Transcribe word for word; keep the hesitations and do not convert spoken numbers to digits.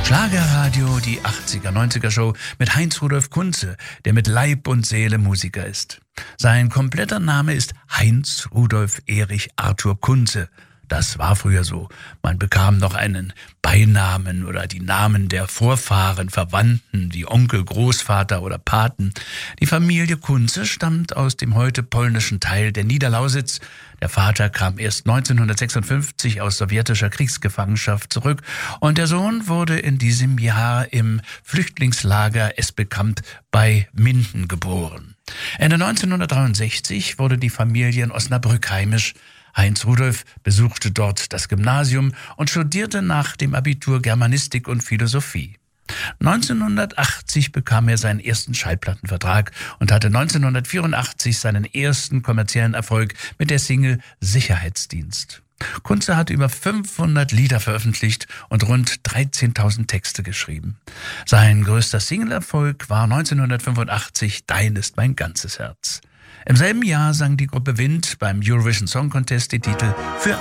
Schlagerradio, die achtziger-neunziger-Show mit Heinz-Rudolf Kunze, der mit Leib und Seele Musiker ist. Sein kompletter Name ist Heinz-Rudolf Erich Arthur Kunze. Das war früher so. Man bekam noch einen Beinamen oder die Namen der Vorfahren, Verwandten, wie Onkel, Großvater oder Paten. Die Familie Kunze stammt aus dem heute polnischen Teil der Niederlausitz. Der Vater kam erst neunzehnhundertsechsundfünfzig aus sowjetischer Kriegsgefangenschaft zurück und der Sohn wurde in diesem Jahr im Flüchtlingslager Esbekamp bei Minden geboren. Ende neunzehnhundertdreiundsechzig wurde die Familie in Osnabrück heimisch. Heinz Rudolf besuchte dort das Gymnasium und studierte nach dem Abitur Germanistik und Philosophie. neunzehnhundertachtzig bekam er seinen ersten Schallplattenvertrag und hatte neunzehnhundertvierundachtzig seinen ersten kommerziellen Erfolg mit der Single Sicherheitsdienst. Kunze hat über fünfhundert Lieder veröffentlicht und rund dreizehntausend Texte geschrieben. Sein größter Singleerfolg war neunzehnhundertfünfundachtzig Dein ist mein ganzes Herz. Im selben Jahr sang die Gruppe Wind beim Eurovision Song Contest die Titel Für